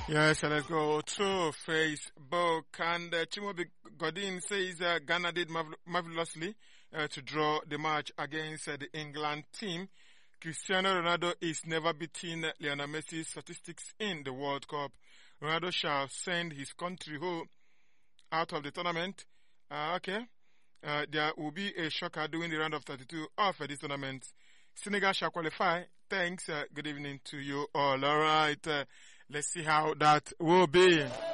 Yes, let's go to Facebook. And Chimobi Godin says Ghana did marvelously to draw the match against the England team. Cristiano Ronaldo is never beating Lionel Messi's statistics in the World Cup. Ronaldo shall send his country home out of the tournament. There will be a shocker during the round of 32 of this tournament. Senegal shall qualify. Thanks. Good evening to you all. All right. Let's see how that will be.